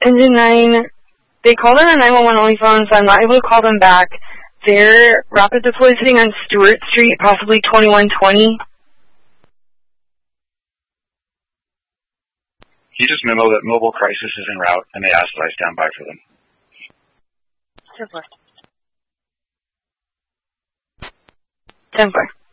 Engine 9, they called in a 911 only phone, so I'm not able to call them back. They're rapid deploy sitting on Stewart Street, possibly 2120. He just memo that mobile crisis is en route, and they asked that I stand by for them. Super. 10-4.